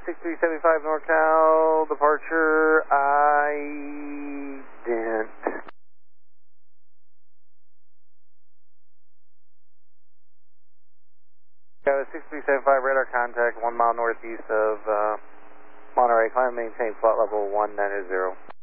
6375 NorCal, departure ident. Got a 6375 radar contact 1 mile northeast of Monterey. Climb and maintain flight level 190.